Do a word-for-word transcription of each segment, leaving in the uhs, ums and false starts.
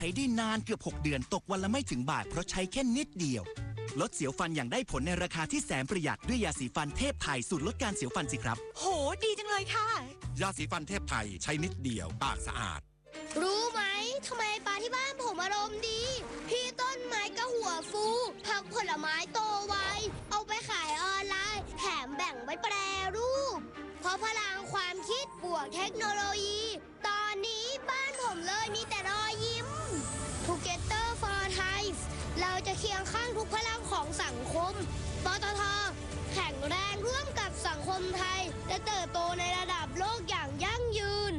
ใช้ได้นานเกือบหกเดือนตกวันละไม่ถึงบาทเพราะใช้แค่นิดเดียวลดเสียวฟันอย่างได้ผลในราคาที่แสนประหยัดด้วยยาสีฟันเทพไทยสูตรลดการเสียวฟันสิครับโหดีจังเลยค่ะยาสีฟันเทพไทยใช้นิดเดียวปากสะอาดรู้ไหมทำไมปลาที่บ้านผมอารมณ์ดีพี่ต้นไม้ก็หัวฟูผักผลไม้โตไวเอาไปขายออนไลน์แถมแบ่งไว้แปรรูปเพราะพลังความคิดบวกเทคโนโลยีตอนนี้บ้านผมเลยมีแต่รอยยิ้ม Together for Thai เราจะเคียงข้างทุกพลังของสังคมปตท.แข็งแรงร่วมกับสังคมไทยและเติบโตในระดับโลกอย่างยั่งยืน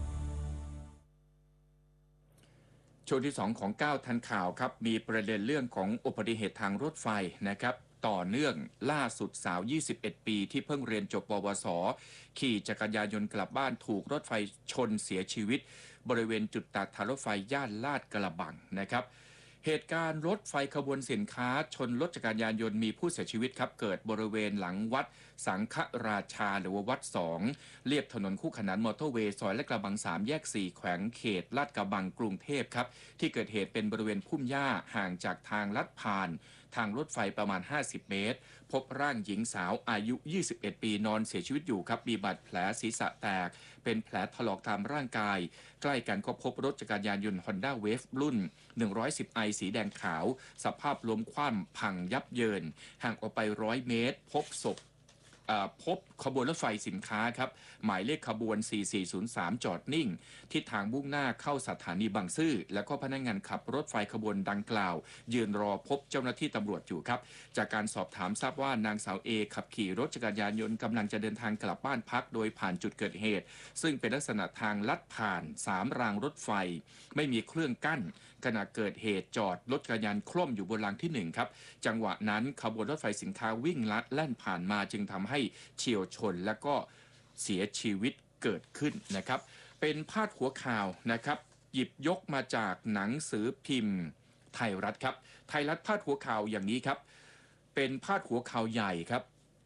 ช่วงที่สองของเก้าทันข่าวครับมีประเด็นเรื่องของอุบัติเหตุทางรถไฟนะครับต่อเนื่องล่าสุดสาวยี่สิบเอ็ดปีที่เพิ่งเรียนจบปวสขี่จักรยานยนต์กลับบ้านถูกรถไฟชนเสียชีวิตบริเวณจุดตัดทางรถไฟย่านลาดกระบังนะครับเหตุการณ์รถไฟขบวนสินค้าชนรถจักรยานยนต์มีผู้เสียชีวิตครับเกิดบริเวณหลังวัดสังฆราชาหรือว่าวัดสองเลียบถนนคู่ขนานมอเตอร์เวย์ซอยและกระบังสามแยกสี่แขวงเขตลาดกระบังกรุงเทพครับที่เกิดเหตุเป็นบริเวณพุ่มหญ้าห่างจากทางลัดผ่านทางรถไฟประมาณห้าสิบเมตรพบร่างหญิงสาวอายุยี่สิบเอ็ดปีนอนเสียชีวิตอยู่ครับมีบาดแผลศีรษะแตกเป็นแผลถลอกตามร่างกายใกล้กันก็พบรถจักรยานยนต์ Honda Wave รุ่น หนึ่งร้อยสิบไอ สีแดงขาวสภาพล้มคว่ำพังยับเยินห่างออกไปร้อยเมตรพบศพพบขบวนรถไฟสินค้าครับหมายเลขขบวนสี่สี่ศูนย์สามจอดนิ่งทิศทางมุ่งหน้าเข้าสถานีบางซื่อแล้วก็พนักงานขับรถไฟขบวนดังกล่าวยืนรอพบเจ้าหน้าที่ตำรวจอยู่ครับจากการสอบถามทราบว่านางสาวเอขับขี่รถจักรยานยนต์กำลังจะเดินทางกลับบ้านพักโดยผ่านจุดเกิดเหตุซึ่งเป็นลักษณะทางลัดผ่านสามรางรถไฟไม่มีเครื่องกั้นขณะเกิดเหตุจอดรถจักรยานคล่อมอยู่บนรางที่หนึ่งครับจังหวะนั้นขบวนรถไฟสินค้าวิ่งลัดแล่นผ่านมาจึงทำให้เฉี่ยวชนและก็เสียชีวิตเกิดขึ้นนะครับเป็นพาดหัวข่าวนะครับหยิบยกมาจากหนังสือพิมพ์ไทยรัฐครับไทยรัฐพาดหัวข่าวอย่างนี้ครับเป็นพาดหัวข่าวใหญ่ครับ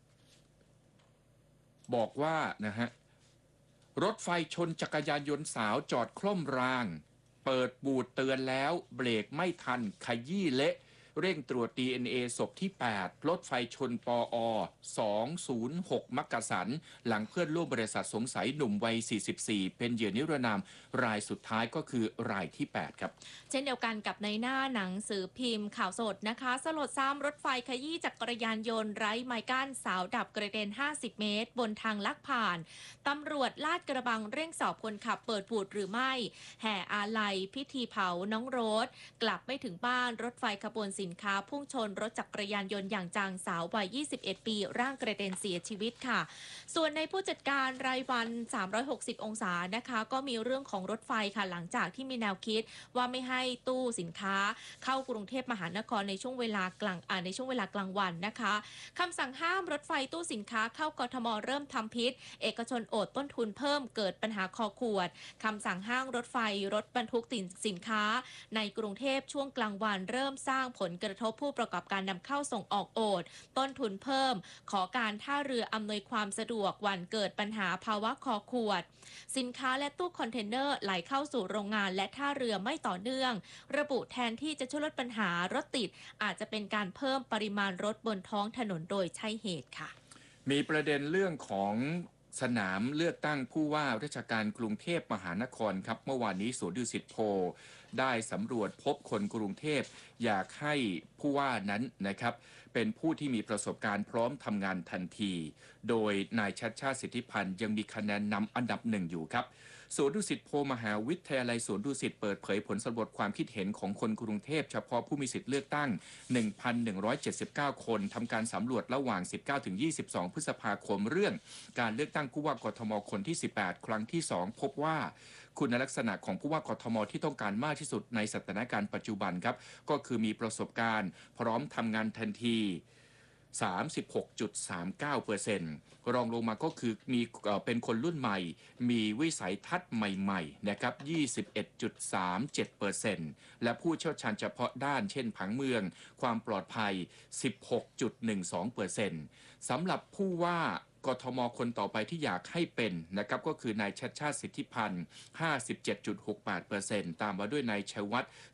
บอกว่านะฮะรถไฟชนจักรยานยนต์สาวจอดคล่อมรางเปิดบูดเตือนแล้วเบรกไม่ทันขยี้เละเร่งตรวจ ดี เอ็น เอ ศพที่แปดรถไฟชนปอสองศูนย์หกมักกะสันหลังเพื่อนร่วมบริษัทสงสัยหนุ่มวัยสี่สิบสี่เป็นเหยื่อนิรนามรายสุดท้ายก็คือรายที่แปดครับเช่นเดียวกันกับในหน้าหนังสือพิมพ์ข่าวสดนะคะสลดซ้ำรถไฟขยี้จักรยานยนต์ไร้ไม้กั้นสาวดับกระเด็นห้าสิบเมตรบนทางลักผ่านตำรวจลาดกระบังเร่งสอบคนขับเปิดบูดหรือไม่แห่อาลัยพิธีเผาน้องโรสกลับไม่ถึงบ้านรถไฟขบวนสินค้าพุ่งชนรถจักรยานยนต์อย่างจังสาววัยยี่สิบเอ็ดปีร่างกระเด็นเสียชีวิตค่ะส่วนในผู้จัดการรายวันสามร้อยหกสิบองศานะคะก็มีเรื่องของรถไฟค่ะหลังจากที่มีแนวคิดว่าไม่ให้ตู้สินค้าเข้ากรุงเทพมหานครในช่วงเวลากลางอ่าในช่วงเวลากลางวันนะคะคำสั่งห้ามรถไฟตู้สินค้าเข้ากทมเริ่มทำพิษเอกชนโอดต้นทุนเพิ่มเกิดปัญหาคอขวดคำสั่งห้ามรถไฟรถบรรทุกสินค้าในกรุงเทพช่วงกลางวันเริ่มสร้างผลกระทบผู้ประกอบการนำเข้าส่งออกโอดต้นทุนเพิ่มขอการท่าเรืออำนวยความสะดวกวันเกิดปัญหาภาวะคอขวดสินค้าและตู้คอนเทนเนอร์ไหลเข้าสู่โรงงานและท่าเรือไม่ต่อเนื่องระบุแทนที่จะช่วยลดปัญหารถติดอาจจะเป็นการเพิ่มปริมาณรถบนท้องถนนโดยใช่เหตุค่ะมีประเด็นเรื่องของสนามเลือกตั้งผู้ว่าราชการกรุงเทพมหานครครับเมื่อวานนี้ศูนย์ดุสิตโพลได้สำรวจพบคนกรุงเทพอยากให้ผู้ว่านั้นนะครับเป็นผู้ที่มีประสบการณ์พร้อมทำงานทันทีโดยนายชัชชาติสิทธิพันธ์ยังมีคะแนนนำอันดับหนึ่งอยู่ครับศูนย์ดุสิตโพลมหาวิทยาลัยสวนดุสิตเปิดเผยผลสำรวจความคิดเห็นของคนกรุงเทพเฉพาะผู้มีสิทธิ์เลือกตั้ง หนึ่งพันหนึ่งร้อยเจ็ดสิบเก้า คนทำการสำรวจระหว่าง สิบเก้าถึงยี่สิบสอง พฤษภาคมเรื่องการเลือกตั้งผู้ว่ากทมคนที่สิบแปดครั้งที่สองพบว่าคุณลักษณะของผู้ว่ากทมที่ต้องการมากที่สุดในสถานการณ์ปัจจุบันครับก็คือมีประสบการณ์พร้อมทำงานทันที สามสิบหกจุดสามเก้าเปอร์เซ็นต์ รองลงมาก็คือมีเป็นคนรุ่นใหม่มีวิสัยทัศน์ใหม่ๆนะครับ ยี่สิบเอ็ดจุดสามเจ็ดเปอร์เซ็นต์ และผู้เชี่ยวชาญเฉพาะด้านเช่นผังเมืองความปลอดภัย สิบหกจุดหนึ่งสองเปอร์เซ็นต์ สำหรับผู้ว่ากทมคนต่อไปที่อยากให้เป็นนะครับก็คือนายชัชชาติสิทธิพันธ์ ห้าสิบเจ็ดจุดหกแปดเปอร์เซ็นต์ ตามมาด้วยนายชัยวัฒน์